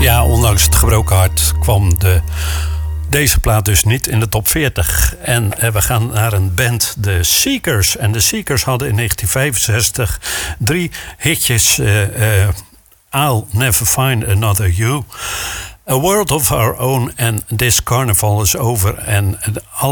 Ja, ondanks het gebroken hart kwam deze plaat dus niet in de top 40. En we gaan naar een band, de Seekers. En de Seekers hadden in 1965 3 hitjes. I'll Never Find Another You, A World of Our Own en This Carnival is Over. En